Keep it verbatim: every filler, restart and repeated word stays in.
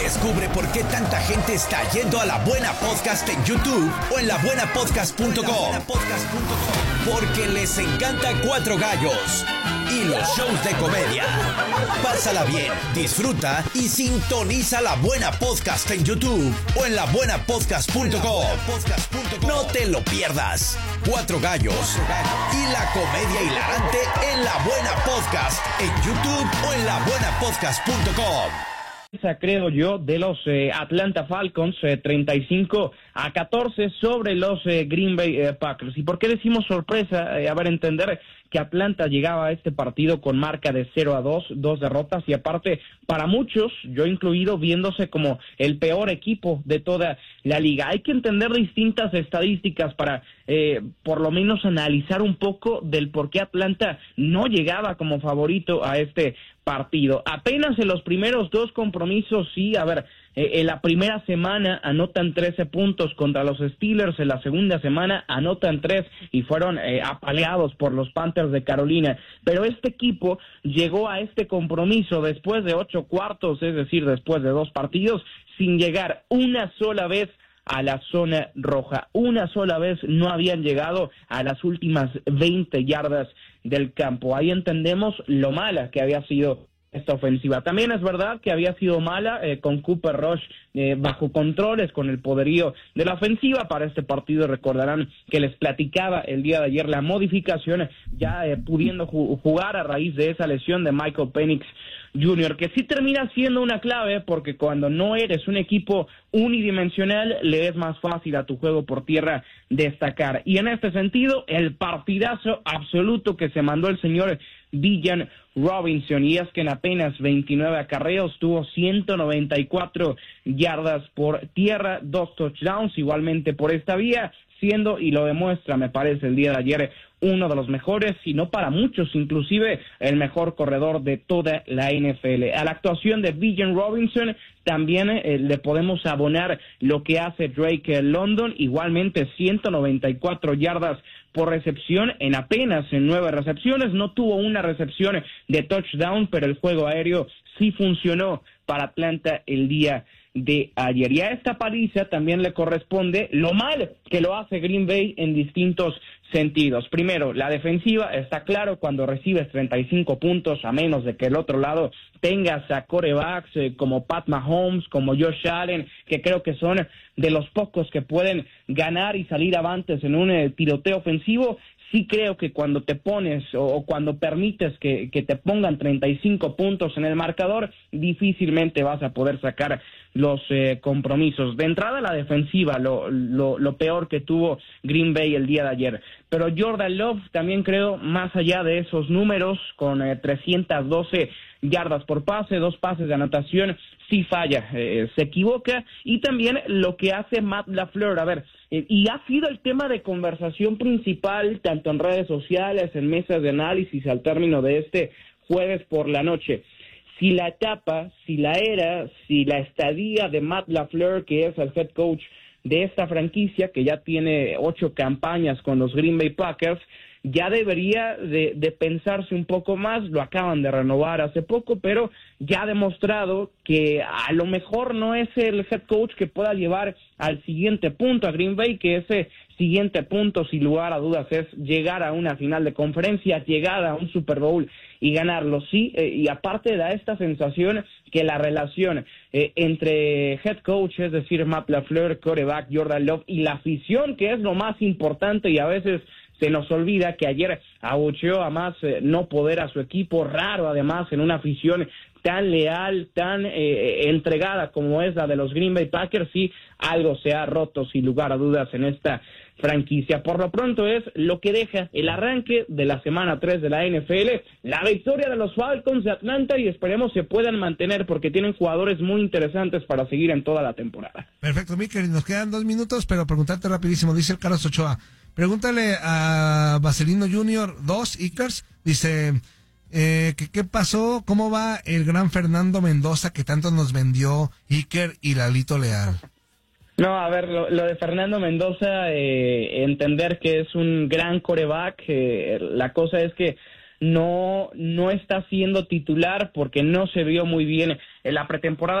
Descubre por qué tanta gente está yendo a La Buena Podcast en YouTube o en la buena podcast punto com. Porque les encanta Cuatro Gallos y los shows de comedia. Pásala bien, disfruta y sintoniza La Buena Podcast en YouTube o en la buena podcast punto com. No te lo pierdas. Cuatro Gallos y la comedia hilarante en La Buena Podcast en YouTube o en la buena podcast punto com. Creo yo, de los eh, Atlanta Falcons, eh, treinta y cinco a catorce sobre los eh, Green Bay eh, Packers. ¿Y por qué decimos sorpresa? Eh, a ver, entender que Atlanta llegaba a este partido con marca de cero a dos, dos derrotas, y aparte, para muchos, yo incluido, viéndose como el peor equipo de toda la liga. Hay que entender distintas estadísticas para, eh, por lo menos, analizar un poco del por qué Atlanta no llegaba como favorito a este partido. Apenas en los primeros dos compromisos, sí, a ver, eh, en la primera semana anotan trece puntos contra los Steelers, en la segunda semana anotan tres y fueron eh, apaleados por los Panthers de Carolina, pero este equipo llegó a este compromiso después de ocho cuartos, es decir, después de dos partidos, sin llegar una sola vez a la zona roja. Una sola vez no habían llegado a las últimas veinte yardas del campo. Ahí entendemos lo mala que había sido esta ofensiva. También es verdad que había sido mala eh, con Cooper Rush eh, bajo controles, con el poderío de la ofensiva para este partido. Recordarán que les platicaba el día de ayer la modificación, ya eh, pudiendo ju- jugar a raíz de esa lesión de Michael Penix junior, que sí termina siendo una clave, porque cuando no eres un equipo unidimensional, le es más fácil a tu juego por tierra destacar. Y en este sentido, el partidazo absoluto que se mandó el señor Villan Robinson, y es que en apenas veintinueve acarreos tuvo ciento noventa y cuatro yardas por tierra, dos touchdowns igualmente por esta vía, siendo, y lo demuestra, me parece, el día de ayer, uno de los mejores, si no para muchos, inclusive el mejor corredor de toda la N F L. A la actuación de Villan Robinson también eh, le podemos abonar lo que hace Drake eh, London, igualmente ciento noventa y cuatro yardas por recepción en apenas en nueve recepciones. No tuvo una recepción de touchdown, pero el juego aéreo sí funcionó para Atlanta el día de ayer. Y a esta paliza también le corresponde lo mal que lo hace Green Bay en distintos sentidos. Primero, la defensiva, está claro, cuando recibes treinta y cinco puntos, a menos de que el otro lado tengas a quarterbacks eh, como Pat Mahomes, como Josh Allen, que creo que son de los pocos que pueden ganar y salir avantes en un eh, tiroteo ofensivo. Sí creo que cuando te pones o, o cuando permites que, que te pongan treinta y cinco puntos en el marcador, difícilmente vas a poder sacar los eh, compromisos. De entrada, la defensiva, lo, lo, lo peor que tuvo Green Bay el día de ayer. Pero Jordan Love también creo, más allá de esos números, con eh, trescientas doce yardas por pase, dos pases de anotación, sí falla, eh, se equivoca. Y también lo que hace Matt LaFleur, a ver, eh, y ha sido el tema de conversación principal, tanto en redes sociales, en mesas de análisis, al término de este jueves por la noche. Si la etapa, si la era, si la estadía de Matt LaFleur, que es el head coach de esta franquicia, que ya tiene ocho campañas con los Green Bay Packers, ya debería de, de pensarse un poco más. Lo acaban de renovar hace poco, pero ya ha demostrado que a lo mejor no es el head coach que pueda llevar al siguiente punto a Green Bay, que ese siguiente punto, sin lugar a dudas, es llegar a una final de conferencia, llegar a un Super Bowl y ganarlo, sí, eh, y aparte da esta sensación que la relación eh, entre head coach, es decir, Matt LaFleur, quarterback Jordan Love, y la afición, que es lo más importante, y a veces se nos olvida que ayer abucheó a más eh, no poder a su equipo, raro además en una afición tan leal, tan eh, entregada como es la de los Green Bay Packers. Sí, algo se ha roto sin lugar a dudas en esta franquicia. Por lo pronto es lo que deja el arranque de la semana tres de la N F L, la victoria de los Falcons de Atlanta, y esperemos se puedan mantener porque tienen jugadores muy interesantes para seguir en toda la temporada. Perfecto, Mikel, nos quedan dos minutos, pero preguntarte rapidísimo, dice el Carlos Ochoa, pregúntale a Vaselino junior dos, Ickers, dice, eh, que qué pasó, cómo va el gran Fernando Mendoza que tanto nos vendió Iker y Lalito Leal. No, a ver, lo, lo de Fernando Mendoza, eh, entender que es un gran quarterback, eh, la cosa es que no, no está siendo titular porque no se vio muy bien en la pretemporada.